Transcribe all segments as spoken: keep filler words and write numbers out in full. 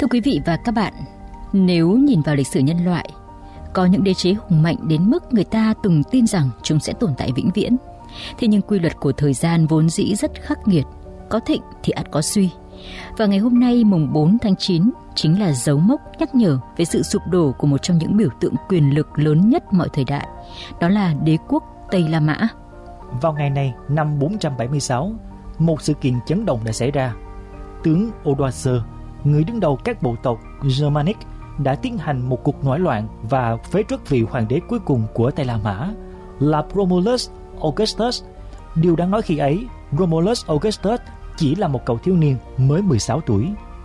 Thưa quý vị và các bạn, nếu nhìn vào lịch sử nhân loại, có những đế chế hùng mạnh đến mức người ta từng tin rằng chúng sẽ tồn tại vĩnh viễn. Thế nhưng quy luật của thời gian vốn dĩ rất khắc nghiệt, có thịnh thì ắt có suy. Và ngày hôm nay mùng bốn tháng chín chính là dấu mốc nhắc nhở về sự sụp đổ của một trong những biểu tượng quyền lực lớn nhất mọi thời đại, đó là đế quốc Tây La Mã. Vào ngày này năm bốn trăm bảy mươi sáu, một sự kiện chấn động đã xảy ra. Tướng Odoacer, người đứng đầu các bộ tộc Germanic, đã tiến hành một cuộc nổi loạn và phế truất vị hoàng đế cuối cùng của Tây La Mã là Romulus Augustus. Điều đáng nói khi ấy, Romulus Augustus chỉ là một cậu thiếu niên mới mười sáu tuổi.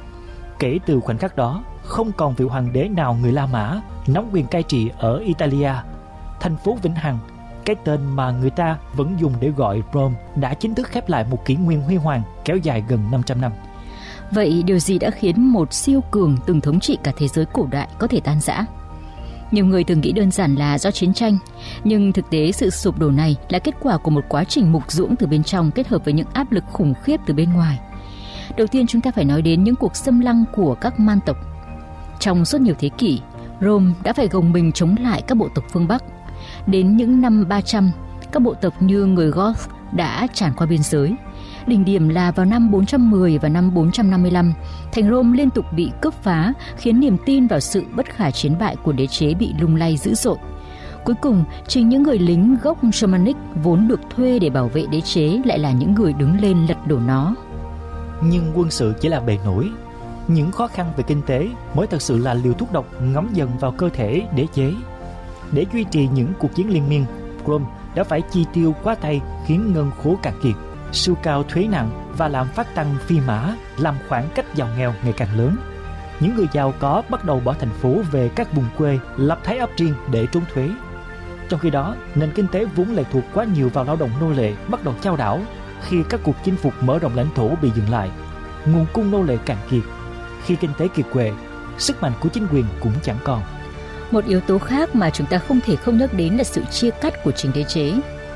Kể từ khoảnh khắc đó, không còn vị hoàng đế nào người La Mã nắm quyền cai trị ở Italia. Thành phố vĩnh hằng, cái tên mà người ta vẫn dùng để gọi Rome, đã chính thức khép lại một kỷ nguyên huy hoàng kéo dài gần năm trăm năm. Vậy điều gì đã khiến một siêu cường từng thống trị cả thế giới cổ đại có thể tan rã? Nhiều người thường nghĩ đơn giản là do chiến tranh, nhưng thực tế sự sụp đổ này là kết quả của một quá trình mục ruỗng từ bên trong kết hợp với những áp lực khủng khiếp từ bên ngoài. Đầu tiên chúng ta phải nói đến những cuộc xâm lăng của các man tộc. Trong suốt nhiều thế kỷ, Rome đã phải gồng mình chống lại các bộ tộc phương Bắc. Đến những năm ba trăm, các bộ tộc như người Goth đã tràn qua biên giới. Đỉnh điểm là vào năm bốn trăm mười và năm bốn trăm năm mươi lăm, thành Rome liên tục bị cướp phá, khiến niềm tin vào sự bất khả chiến bại của đế chế bị lung lay dữ dội. Cuối cùng, chính những người lính gốc Germanic vốn được thuê để bảo vệ đế chế lại là những người đứng lên lật đổ nó. Nhưng quân sự chỉ là bề nổi. Những khó khăn về kinh tế mới thật sự là liều thuốc độc ngấm dần vào cơ thể đế chế. Để duy trì những cuộc chiến liên miên, Rome đã phải chi tiêu quá tay, khiến ngân khố cạn kiệt. Sưu cao thuế nặng và lạm phát tăng phi mã làm khoảng cách giàu nghèo ngày càng lớn. Những người giàu có bắt đầu bỏ thành phố về các vùng quê, lập thái ấp riêng để trốn thuế. Trong khi đó, nền kinh tế vốn lệ thuộc quá nhiều vào lao động nô lệ bắt đầu chao đảo khi các cuộc chinh phục mở rộng lãnh thổ bị dừng lại. Nguồn cung nô lệ cạn kiệt. Khi kinh tế kiệt quệ, sức mạnh của chính quyền cũng chẳng còn. Một yếu tố khác mà chúng ta không thể không nhắc đến là sự chia cắt của chính đế chế.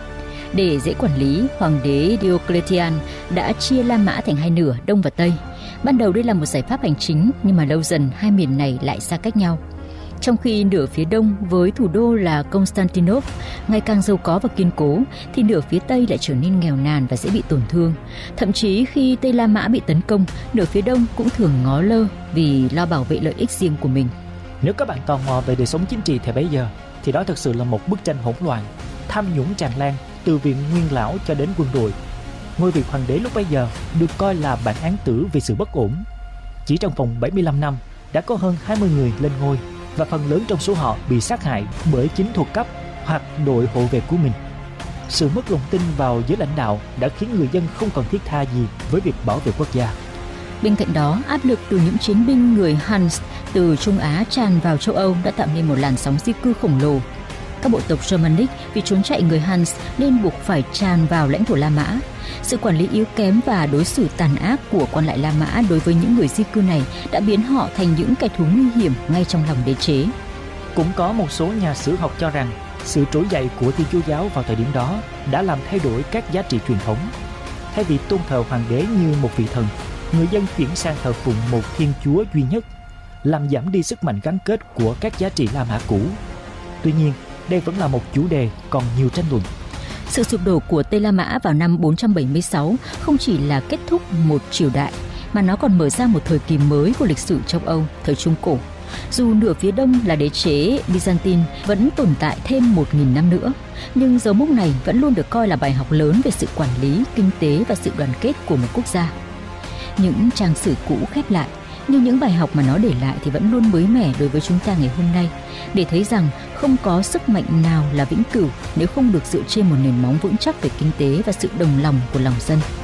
Để dễ quản lý, hoàng đế Diocletian đã chia La Mã thành hai nửa, Đông và Tây. Ban đầu đây là một giải pháp hành chính, nhưng mà lâu dần hai miền này lại xa cách nhau. Trong khi nửa phía Đông với thủ đô là Constantinople ngày càng giàu có và kiên cố, thì nửa phía Tây lại trở nên nghèo nàn và dễ bị tổn thương. Thậm chí khi Tây La Mã bị tấn công, nửa phía Đông cũng thường ngó lơ vì lo bảo vệ lợi ích riêng của mình. Nếu các bạn tò mò về đời sống chính trị thời bấy giờ, thì đó thực sự là một bức tranh hỗn loạn, tham nhũng tràn lan từ viện nguyên lão cho đến quân đội. Ngôi vị hoàng đế lúc bấy giờ được coi là bản án tử vì sự bất ổn. Chỉ trong vòng bảy mươi lăm năm đã có hơn hai mươi người lên ngôi, và phần lớn trong số họ bị sát hại bởi chính thuộc cấp hoặc đội hộ vệ của mình. Sự mất lòng tin vào giới lãnh đạo đã khiến người dân không còn thiết tha gì với việc bảo vệ quốc gia. Bên cạnh đó, áp lực từ những chiến binh người Huns từ Trung Á tràn vào châu Âu đã tạo nên một làn sóng di cư khổng lồ. Các bộ tộc Germanic vì trốn chạy người Huns nên buộc phải tràn vào lãnh thổ La Mã. Sự quản lý yếu kém và đối xử tàn ác của quan lại La Mã đối với những người di cư này đã biến họ thành những kẻ thù nguy hiểm ngay trong lòng đế chế. Cũng có một số nhà sử học cho rằng sự trỗi dậy của Thiên Chúa giáo vào thời điểm đó đã làm thay đổi các giá trị truyền thống. Thay vì tôn thờ hoàng đế như một vị thần, người dân chuyển sang thờ phụng một Thiên Chúa duy nhất, làm giảm đi sức mạnh gắn kết của các giá trị La Mã cũ. Tuy nhiên, đây vẫn là một chủ đề còn nhiều tranh luận. Sự sụp đổ của Tây La Mã vào năm bốn trăm bảy mươi sáu không chỉ là kết thúc một triều đại, mà nó còn mở ra một thời kỳ mới của lịch sử châu Âu, thời Trung Cổ. Dù nửa phía Đông là đế chế Byzantine vẫn tồn tại thêm một nghìn năm nữa, nhưng dấu mốc này vẫn luôn được coi là bài học lớn về sự quản lý, kinh tế và sự đoàn kết của một quốc gia. Những trang sử cũ khép lại, nhưng những bài học mà nó để lại thì vẫn luôn mới mẻ đối với chúng ta ngày hôm nay, để thấy rằng không có sức mạnh nào là vĩnh cửu nếu không được dựa trên một nền móng vững chắc về kinh tế và sự đồng lòng của lòng dân.